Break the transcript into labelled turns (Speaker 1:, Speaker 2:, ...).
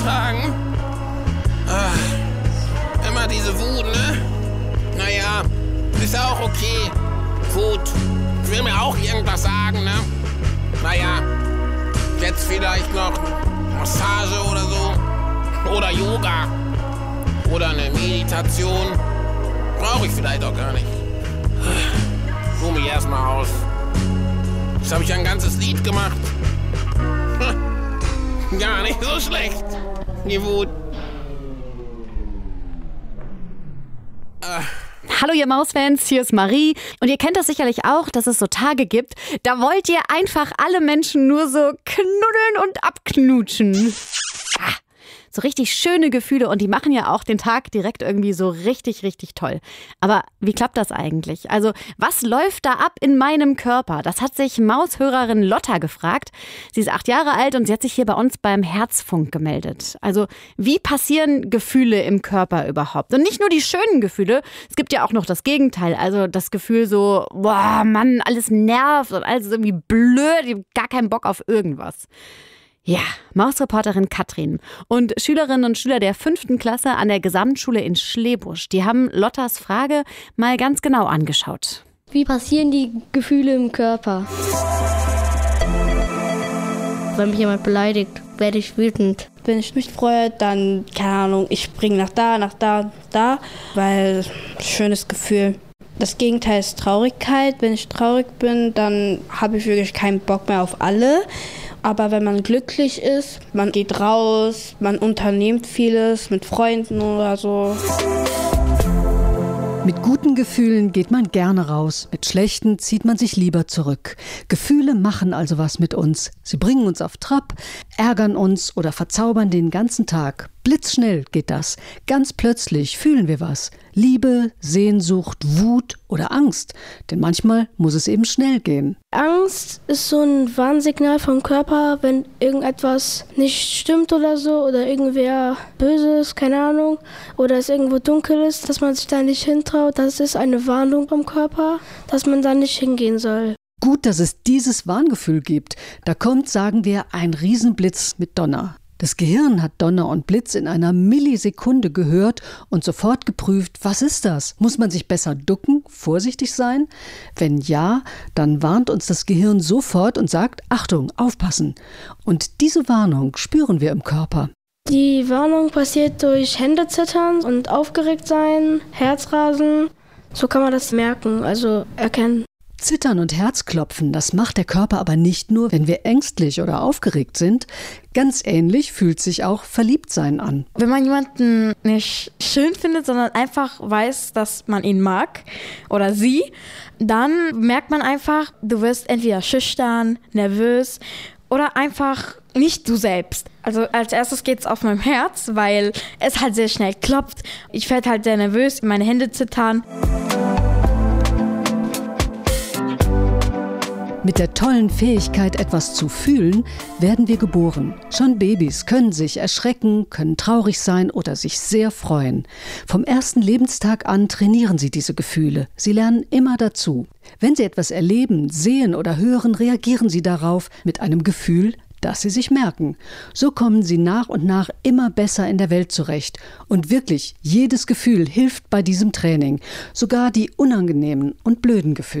Speaker 1: Fragen? Immer diese Wut, ne? Naja, ist ja auch okay. Wut. Ich will mir auch irgendwas sagen, ne? Naja, jetzt vielleicht noch Massage oder so. Oder Yoga. Oder eine Meditation. Brauche ich vielleicht auch gar nicht. Ruh mich erstmal aus. Jetzt habe ich ein ganzes Lied gemacht. Gar nicht so schlecht. Die Wut.
Speaker 2: Hallo ihr Mausfans, hier ist Marie und ihr kennt das sicherlich auch, dass es so Tage gibt, da wollt ihr einfach alle Menschen nur so knuddeln und abknutschen. So richtig schöne Gefühle und die machen ja auch den Tag direkt irgendwie so richtig, richtig toll. Aber wie klappt das eigentlich? Also was läuft da ab in meinem Körper? Das hat sich Maushörerin Lotta gefragt. Sie ist 8 Jahre alt und sie hat sich hier bei uns beim Herzfunk gemeldet. Also wie passieren Gefühle im Körper überhaupt? Und nicht nur die schönen Gefühle, es gibt ja auch noch das Gegenteil. Also das Gefühl so, boah Mann, alles nervt und alles ist irgendwie blöd, ich habe gar keinen Bock auf irgendwas. Ja, Mausreporterin Katrin und Schülerinnen und Schüler der 5. Klasse an der Gesamtschule in Schlebusch, die haben Lottas Frage mal ganz genau angeschaut.
Speaker 3: Wie passieren die Gefühle im Körper? Wenn mich jemand beleidigt, werde ich wütend.
Speaker 4: Wenn ich mich freue, dann, keine Ahnung, ich springe nach da, weil schönes Gefühl. Das Gegenteil ist Traurigkeit. Wenn ich traurig bin, dann habe ich wirklich keinen Bock mehr auf alle. Aber wenn man glücklich ist, man geht raus, man unternimmt vieles mit Freunden oder so.
Speaker 5: Mit guten Gefühlen geht man gerne raus, mit schlechten zieht man sich lieber zurück. Gefühle machen also was mit uns. Sie bringen uns auf Trab, ärgern uns oder verzaubern den ganzen Tag. Blitzschnell geht das. Ganz plötzlich fühlen wir was. Liebe, Sehnsucht, Wut oder Angst. Denn manchmal muss es eben schnell gehen.
Speaker 3: Angst ist so ein Warnsignal vom Körper, wenn irgendetwas nicht stimmt oder so oder irgendwer böse ist, keine Ahnung, oder es irgendwo dunkel ist, dass man sich da nicht hintraut. Das ist eine Warnung vom Körper, dass man da nicht hingehen soll.
Speaker 5: Gut, dass es dieses Warngefühl gibt. Da kommt, sagen wir, ein Riesenblitz mit Donner. Das Gehirn hat Donner und Blitz in einer Millisekunde gehört und sofort geprüft, was ist das? Muss man sich besser ducken, vorsichtig sein? Wenn ja, dann warnt uns das Gehirn sofort und sagt, Achtung, aufpassen. Und diese Warnung spüren wir im Körper.
Speaker 3: Die Warnung passiert durch Händezittern und aufgeregt sein, Herzrasen. So kann man das merken, also erkennen.
Speaker 5: Zittern und Herzklopfen, das macht der Körper aber nicht nur, wenn wir ängstlich oder aufgeregt sind. Ganz ähnlich fühlt sich auch Verliebtsein an.
Speaker 6: Wenn man jemanden nicht schön findet, sondern einfach weiß, dass man ihn mag oder sie, dann merkt man einfach, du wirst entweder schüchtern, nervös oder einfach nicht du selbst. Also als erstes geht's auf meinem Herz, weil es halt sehr schnell klopft. Ich werde halt sehr nervös, meine Hände zittern.
Speaker 5: Mit der tollen Fähigkeit, etwas zu fühlen, werden wir geboren. Schon Babys können sich erschrecken, können traurig sein oder sich sehr freuen. Vom ersten Lebenstag an trainieren sie diese Gefühle. Sie lernen immer dazu. Wenn sie etwas erleben, sehen oder hören, reagieren sie darauf mit einem Gefühl, das sie sich merken. So kommen sie nach und nach immer besser in der Welt zurecht. Und wirklich, jedes Gefühl hilft bei diesem Training. Sogar die unangenehmen und blöden Gefühle.